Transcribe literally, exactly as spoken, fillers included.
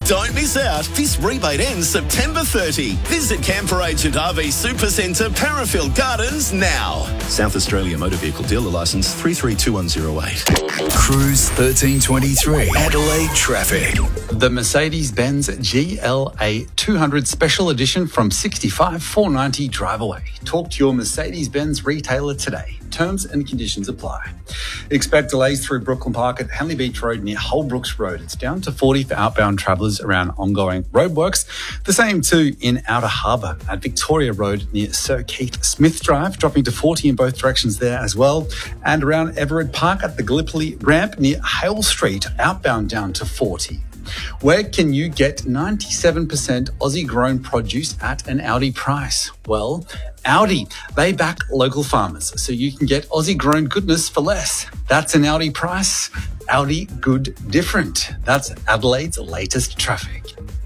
Don't miss out. This rebate ends September thirtieth. Visit Camper Agent R V Supercentre, Parafield Gardens now. South Australia Motor Vehicle Dealer Licence three three two one zero eight. Cruise thirteen twenty-three. Adelaide traffic. The Mercedes-Benz G L A two hundred Special Edition from sixty-five four ninety drive away. Talk to your Mercedes-Benz retailer today. Terms and conditions apply. Expect delays through Brooklyn Park at Henley Beach Road near Holbrooks Road. It's down to forty for outbound travellers around ongoing roadworks. The same too in Outer Harbour at Victoria Road near Sir Keith Smith Drive, dropping to forty in both directions there as well. And around Everett Park at the Gallipoli ramp near Hale Street, outbound down to forty. Where can you get ninety-seven percent Aussie grown produce at an Aldi price? Well, Aldi, they back local farmers, so you can get Aussie grown goodness for less. That's an Aldi price. Aldi, good, different. That's Adelaide's latest traffic.